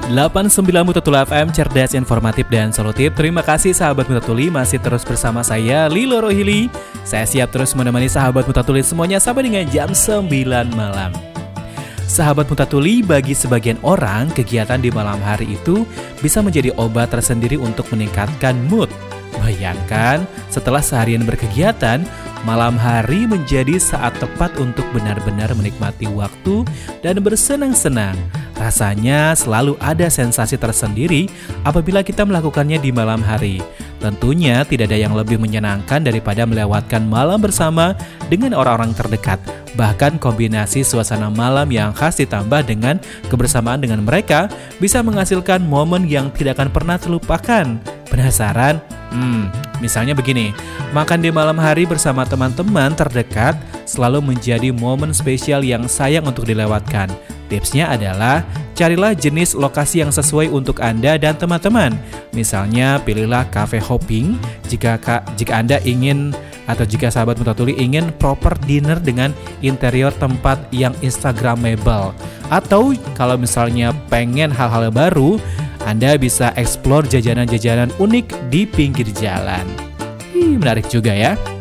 89 Mutatuli FM, cerdas, informatif, dan solutif. Terima kasih sahabat Mutatuli, masih terus bersama saya Lilo Rohili. Saya siap terus menemani sahabat Mutatuli semuanya sampai dengan jam 9 malam. Sahabat Mutatuli, bagi sebagian orang, kegiatan di malam hari itu bisa menjadi obat tersendiri untuk meningkatkan mood. Bayangkan, setelah seharian berkegiatan, malam hari menjadi saat tepat untuk benar-benar menikmati waktu dan bersenang-senang. Rasanya selalu ada sensasi tersendiri apabila kita melakukannya di malam hari. Tentunya tidak ada yang lebih menyenangkan daripada melewatkan malam bersama dengan orang-orang terdekat. Bahkan kombinasi suasana malam yang khas ditambah dengan kebersamaan dengan mereka bisa menghasilkan momen yang tidak akan pernah terlupakan. Penasaran? Misalnya begini, makan di malam hari bersama teman-teman terdekat selalu menjadi momen spesial yang sayang untuk dilewatkan. Tipsnya adalah carilah jenis lokasi yang sesuai untuk Anda dan teman-teman. Misalnya pilihlah cafe hopping jika Anda ingin atau jika sahabat Mutatuli ingin proper dinner dengan interior tempat yang instagramable. Atau kalau misalnya pengen hal-hal baru, Anda bisa explore jajanan-jajanan unik di pinggir jalan. Menarik juga ya.